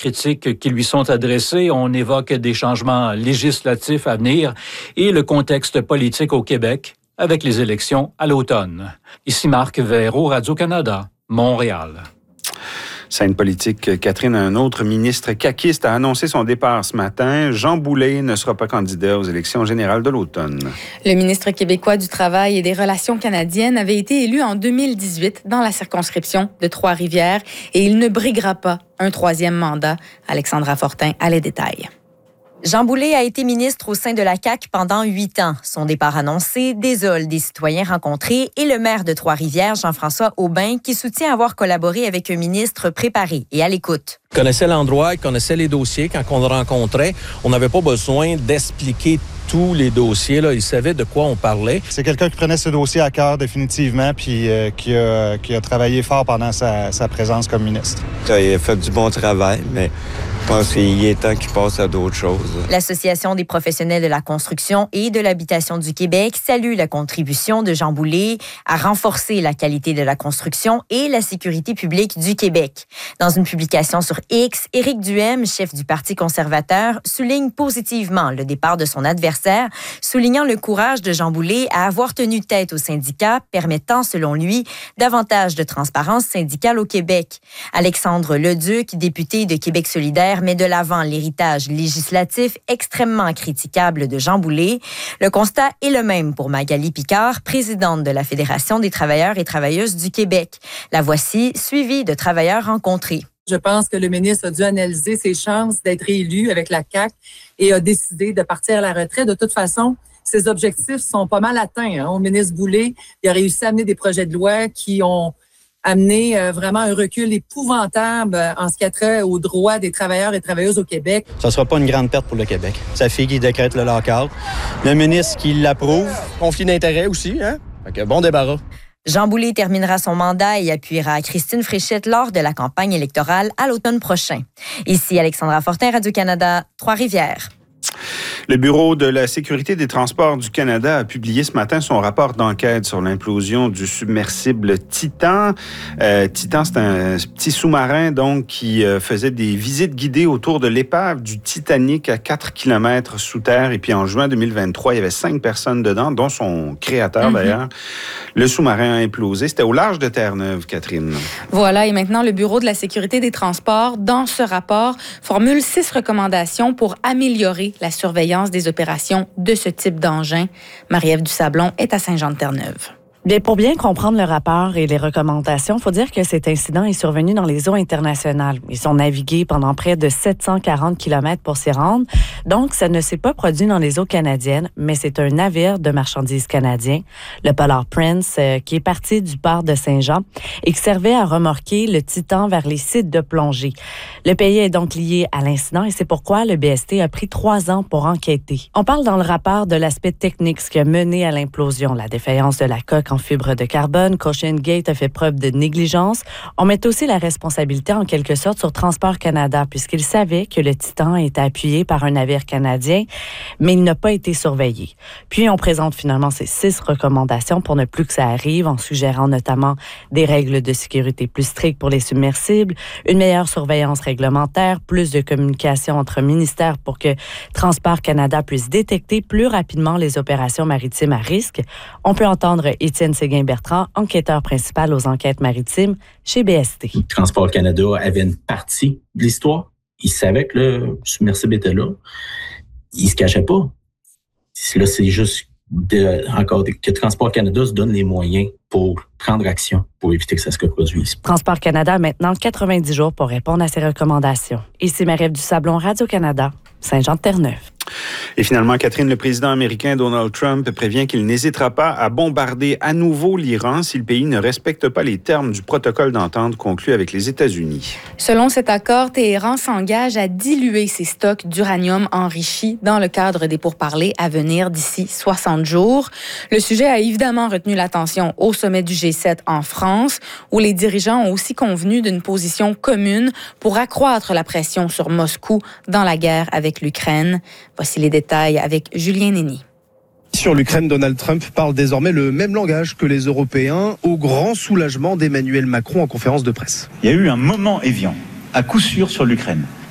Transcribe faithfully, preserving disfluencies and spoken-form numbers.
critiques qui lui sont adressées. On évoque des changements législatifs à venir et le contexte politique au Québec avec les élections à l'automne. Ici Marc Verreau, Radio-Canada, Montréal. Scène politique, Catherine, un autre ministre caquiste a annoncé son départ ce matin. Jean Boulet ne sera pas candidat aux élections générales de l'automne. Le ministre québécois du Travail et des Relations canadiennes avait été élu en deux mille dix-huit dans la circonscription de Trois-Rivières et il ne briguera pas un troisième mandat. Alexandra Fortin a les détails. Jean Boulet a été ministre au sein de la C A Q pendant huit ans. Son départ annoncé désole des citoyens rencontrés et le maire de Trois-Rivières, Jean-François Aubin, qui soutient avoir collaboré avec un ministre préparé et à l'écoute. Il connaissait l'endroit, il connaissait les dossiers. Quand on le rencontrait, on n'avait pas besoin d'expliquer tous les dossiers. Là. Il savait de quoi on parlait. C'est quelqu'un qui prenait ce dossier à cœur définitivement puis euh, qui, a, qui a travaillé fort pendant sa, sa présence comme ministre. Il a fait du bon travail, mais je pense qu'il est temps qu'il passe à d'autres choses. L'Association des professionnels de la construction et de l'habitation du Québec salue la contribution de Jean Boulet à renforcer la qualité de la construction et la sécurité publique du Québec. Dans une publication sur X, Éric Duhem, chef du Parti conservateur, souligne positivement le départ de son adversaire, soulignant le courage de Jean Boulet à avoir tenu tête au syndicat, permettant, selon lui, davantage de transparence syndicale au Québec. Alexandre Leduc, député de Québec solidaire, met de l'avant l'héritage législatif extrêmement critiquable de Jean Boulet. Le constat est le même pour Magali Picard, présidente de la Fédération des travailleurs et travailleuses du Québec. La voici, suivie de travailleurs rencontrés. Je pense que le ministre a dû analyser ses chances d'être réélu avec la C A Q et a décidé de partir à la retraite. De toute façon, ses objectifs sont pas mal atteints. Hein. Au ministre Boulet, il a réussi à amener des projets de loi qui ont amené euh, vraiment un recul épouvantable en ce qui a trait aux droits des travailleurs et travailleuses au Québec. Ça ne sera pas une grande perte pour le Québec. Sa fille qui décrète le lock-out. Le ministre qui l'approuve. Conflit d'intérêts aussi, hein? Fait que bon débarras. Jean Boulet terminera son mandat et appuiera Christine Fréchette lors de la campagne électorale à l'automne prochain. Ici Alexandra Fortin, Radio-Canada, Trois-Rivières. Le Bureau de la sécurité des transports du Canada a publié ce matin son rapport d'enquête sur l'implosion du submersible Titan. Euh, Titan, c'est un petit sous-marin donc qui euh, faisait des visites guidées autour de l'épave du Titanic à quatre kilomètres sous terre. Et puis en juin deux mille vingt-trois, il y avait cinq personnes dedans, dont son créateur mm-hmm. d'ailleurs. Le sous-marin a implosé. C'était au large de Terre-Neuve, Catherine. Voilà, et maintenant le Bureau de la sécurité des transports, dans ce rapport, formule six recommandations pour améliorer la surveillance des opérations de ce type d'engin. Marie-Ève Dusablon est à Saint-Jean-de-Terre-Neuve. Bien, pour bien comprendre le rapport et les recommandations, il faut dire que cet incident est survenu dans les eaux internationales. Ils ont navigué pendant près de sept cent quarante kilomètres pour s'y rendre. Donc, ça ne s'est pas produit dans les eaux canadiennes, mais c'est un navire de marchandises canadien, le Polar Prince, euh, qui est parti du port de Saint-Jean et qui servait à remorquer le Titan vers les sites de plongée. Le pays est donc lié à l'incident et c'est pourquoi le B S T a pris trois ans pour enquêter. On parle dans le rapport de l'aspect technique, ce qui a mené à l'implosion, la défaillance de la coque en fibre de carbone. OceanGate a fait preuve de négligence. On met aussi la responsabilité en quelque sorte sur Transport Canada puisqu'il savait que le Titan était appuyé par un navire canadien, mais il n'a pas été surveillé. Puis on présente finalement ces six recommandations pour ne plus que ça arrive, en suggérant notamment des règles de sécurité plus strictes pour les submersibles, une meilleure surveillance réglementaire, plus de communication entre ministères pour que Transport Canada puisse détecter plus rapidement les opérations maritimes à risque. On peut entendre Étienne Séguin-Bertrand, enquêteur principal aux enquêtes maritimes chez B S T. Transport Canada avait une partie de l'histoire. Il savait que le submersible était là. Il se cachait pas. Là, c'est juste de, encore que Transport Canada se donne les moyens pour prendre action pour éviter que ça se reproduise. Transport Canada a maintenant quatre-vingt-dix jours pour répondre à ces recommandations. Ici Marie-Ève Dusablon, Radio-Canada, Saint-Jean-de-Terre-Neuve. Et finalement, Catherine, le président américain Donald Trump prévient qu'il n'hésitera pas à bombarder à nouveau l'Iran si le pays ne respecte pas les termes du protocole d'entente conclu avec les États-Unis. Selon cet accord, Téhéran s'engage à diluer ses stocks d'uranium enrichi dans le cadre des pourparlers à venir d'ici soixante jours. Le sujet a évidemment retenu l'attention au sommet du G sept en France, où les dirigeants ont aussi convenu d'une position commune pour accroître la pression sur Moscou dans la guerre avec l'Ukraine. Voici les détails avec Julien Nény. Sur l'Ukraine, Donald Trump parle désormais le même langage que les Européens, au grand soulagement d'Emmanuel Macron en conférence de presse. Il y a eu un moment évian, à coup sûr sur l'Ukraine.